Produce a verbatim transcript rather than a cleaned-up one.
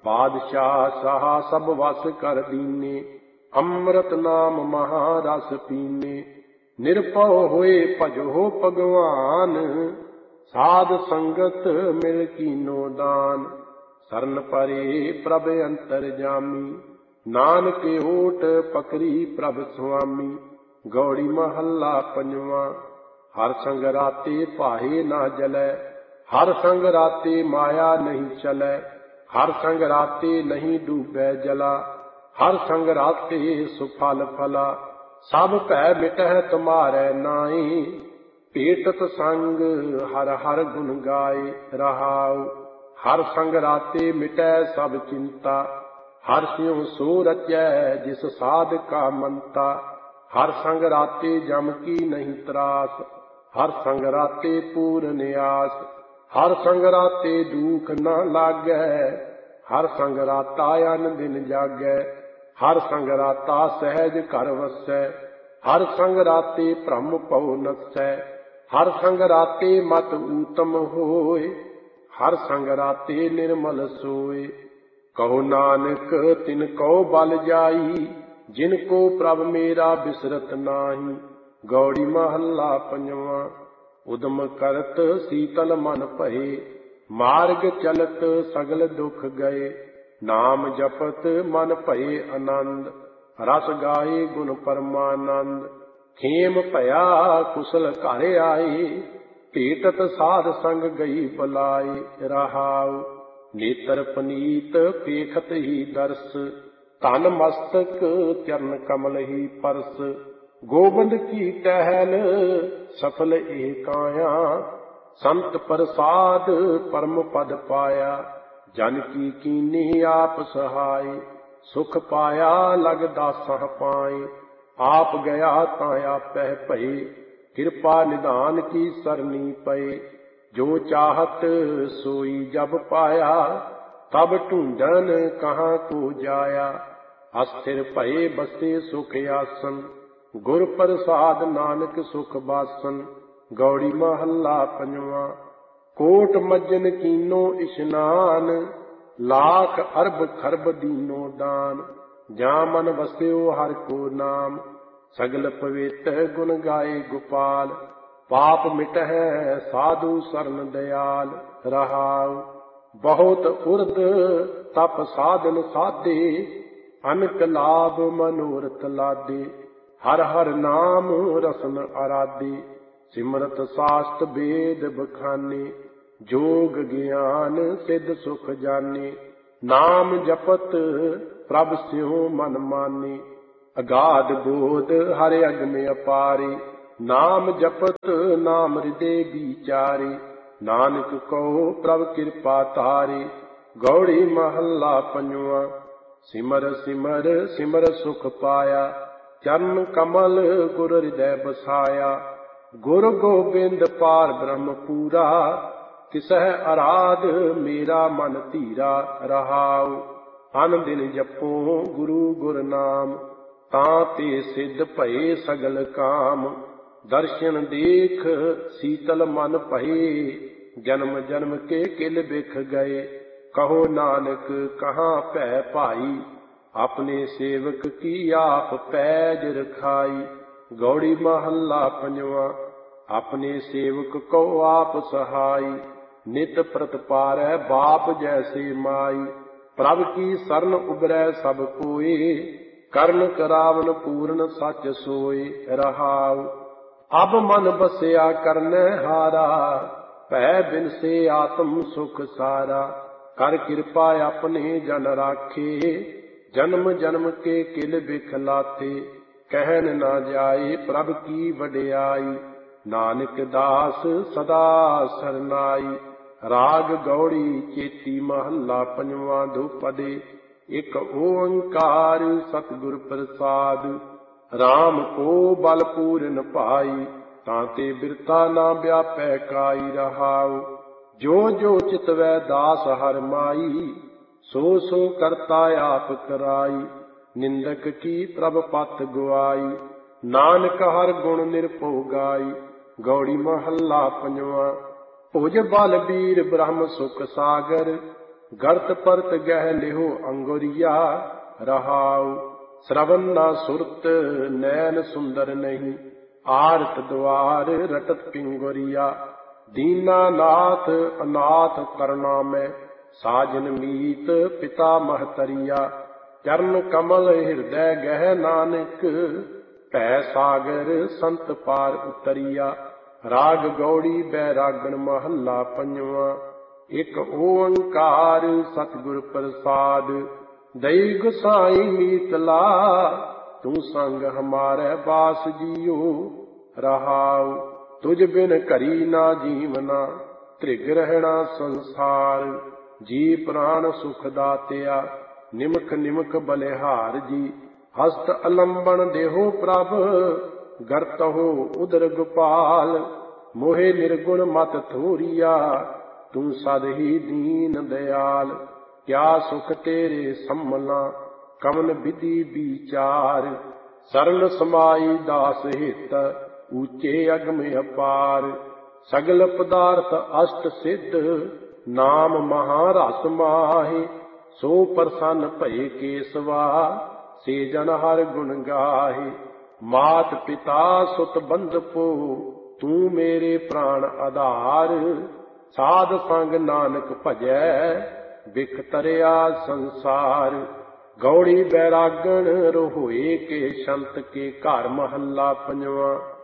बादशाह साहा सब वस कर दीने, अमृत नाम महारस पीने। निरपौ होए भजो भगवान, साध संगत मिल कीनो दान। सरन परे प्रभ अंतर जामी, नानक ओट पकड़ी प्रभ स्वामी। गौड़ी महला पंजवा। हर संग राते पाहे ना जलै, हर संग राते माया नहीं चलै। हर संग राते नहीं डूबे जला, हर संग राते सुफल फला। सब भै मिटह तुम्हारे नाई, भेटत संग हर हर गुण गाए। रहाउ हर संग राते मिटै सब चिंता, हर स्यों सो रचै जिस साध का मंता। हर संग राते जम की नहीं त्रास, हर संग राते पूर्ण आस। हर संग राते दुख न लागै, हर संग राता अन दिन जागै। हर संग राता सहज घर वसै, हर संग राते भ्रम पौ नसै। हर संग राते मत ऊतम होए, हर संग राते निर्मल सोए। कहो नानक तिन को बल जाई, जिनको प्रभ मेरा बिसरत नाही। गौड़ी महला पंजवा। उदम करत शीतल मन भये, मार्ग चलत सगल दुख गए। नाम जपत मन भये आनंद, रस गाए गुण परमानंद। खेम भया कुशल घर आए, भेटत साध संग गई बलाए। रहाउ नेत्र पनीत पेखत ही दर्श, तन मस्तक चरण कमल ही परस। गोबंद की टहल सफल ए काया, संत प्रसाद परम पद पाया। जन की कीनी आप सहाय, सुख पाया लग दासा पाए। आप गया ता आपै भये, कृपा निधान की सरनी पए। जो चाहत सोई जब पाया, तब ढूंढन कहाँ को जाया। अस्थिर भये बसे सुख आसन, गुर प्रसाद नानक सुख बासन। गौड़ी महला पंजवा। कोट मज्जन कीनो इशनान, लाख अरब खरब दीनो दान। जा मन वस्यो हर को नाम, सगल पवित्र गुण गाए गोपाल। पाप मिटहै साधु सरन दयाल। रहाउ बहुत उर्द तप साधन साधे, अनक लाभ मनोरथ लादे। हर हर नाम रसन आराधे, सिमरत शास्त्र वेद बखाने। जोग ज्ञान सिद्ध सुख जाने, नाम जपत प्रभ स्यों मन माने। अगाध बोध हर अग्नि अपारे, नाम जपत नाम हृदय विचारे। नानक कहो प्रभ कृपा तारे। गौड़ी महला पंजवा। सिमर सिमर सिमर सुख पाया, चरण कमल गुर हृदय बसाया। गुर गोबिंद पार ब्रह्म पूरा, किसह आराध मेरा मन धीरा। रहाउ अन दिन जपो गुरु गुर नाम, तां ते सिद्ध भये सगल काम। दर्शन देख शीतल मन भये, जन्म जन्म के किल बिख गए। कहो नानक कहाँ भै भाई, अपने सेवक की आप पैज रखाई। गौड़ी महला पंजवा। अपने सेवक को आप सहाई, नित प्रतपारै बाप जैसे माई। प्रभ की शरण उबरै सब कोई, कर्ण करावन पूर्ण सच सोए। रहाउ अब मन बसया करनै हारा, भै बिन से आत्म सुख सारा। कर कृपा अपने जन राखे, जन्म जन्म के किल बिख लाथे। कहन ना जाए प्रभ की वडियाई, नानक दास सदा सरनाई। राग गौड़ी चेती महला पंजवा। धुपदे एक ओंकार सतगुर प्रसाद, राम को बल पूरन पाई। तांते बिरता ना व्यापै काई। रहाउ जो जो चितवै दास हर माई, सो सो करता आप कराई। निंदक की प्रभ पथ गुआई, नानक हर गुण निरभो गाई। गौड़ी महला पंजवा। भुज बल बीर ब्रह्म सुख सागर, ਗਰਤ ਪਰਤ ਗਹਿ ਲਿਹੋ ਅੰਗੁਰੀਆ ਰਹਾਉ। ਸ਼ਰਵਨ ਨਾ ਸੁਰਤ ਨੈਣ ਸੁੰਦਰ ਨਹੀਂ, ਆਰਤ ਦੁਆਰ ਰਟਤ ਪਿੰਗੁਰੀਆ। ਦੀਨਾ ਨਾਥ ਅਨਾਥ ਕਰਨਾ ਮੈਂ, ਸਾਜਨ ਮੀਤ ਪਿਤਾ ਮਹਤਰੀਆ। ਚਰਨ ਕਮਲ ਹਿਰਦੈ ਗਹਿ ਨਾਨਕ, ਭੈ ਸਾਗਰ ਸੰਤ ਪਾਰ ਉਤਰੀਆ। ਰਾਗ ਗੌੜੀ ਬੈਰਾਗਣ ਮਹੱਲਾ ਪੰਜਵਾਂ। ਇੱਕ ਓੰਕਾਰ ਸਤਿਗੁਰ ਪ੍ਰਸਾਦ, ਦਈ ਗੁਸਾਈ ਮੀਤਲਾ। ਤੂੰ ਸੰਗ ਹਮਾਰੇ ਬਾਸ ਜੀਓ ਰਹਾਉ। ਤੁਝ ਬਿਨ ਘਰੀ ਨਾ ਜੀਵਨਾ, ਤ੍ਰਿਗ ਰਹਿਣਾ ਸੰਸਾਰ। ਜੀ ਪ੍ਰਾਣ ਸੁਖ ਦਾਤਿਆ, ਨਿਮਖ ਨਿਮਖ ਬਲਿਹਾਰ ਜੀ। ਹਸਤ ਅਲੰਬਨ ਦੇਹੋ ਪ੍ਰਭ, ਗਰਤਹੁ ਉਦਰ ਗੋਪਾਲ। ਮੋਹਿ ਨਿਰਗੁਣ ਮਤ ਥੋਰੀਆ, ਤੂੰ ਸਦ ਹੀ ਦੀਨ ਦਿਆਲ। ਕਿਆ ਸੁਖ ਤੇਰੇ ਸੰਮਲਾ, ਕਵਨ ਵਿਧੀ ਵਿਚਾਰ। ਸਰਲ ਸਮਾਈ ਦਾਸ ਹਿਤ, ਊਚੇ ਅਗਮ ਅਪਾਰ। ਸਗਲ ਪਦਾਰਥ ਅਸ਼ਟ ਸਿੱਧ, ਨਾਮ ਮਹਾ ਰਸ ਮਾਹਿ। ਸੋ ਪ੍ਰਸੰਨ ਭਏ ਕੇਸਵਾ, ਸੇ ਜਨ ਹਰ ਗੁਣ ਗਾਹਿ। ਮਾਤ ਪਿਤਾ ਸੁਤ ਬੰਧਪੋ, ਤੂੰ ਮੇਰੇ ਪ੍ਰਾਣ ਆਧਾਰ। ਸਾਧ ਸੰਗ ਨਾਨਕ ਭਜੈ, ਬਿਖ ਤਰਿਆ ਸੰਸਾਰ। ਗੌੜੀ ਬੈਰਾਗਣ ਰੋਹੋਏ ਕੇ, ਸੰਤ ਕੇ ਘਰ ਮਹੱਲਾ ਪੰਜਵਾਂ।